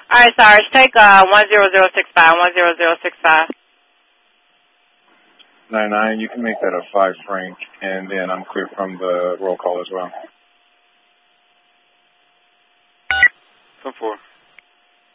All right, Cyrus, take 10065, 10065. 99, you can make that a 5 Frank, and then I'm clear from the roll call as well. 10-4.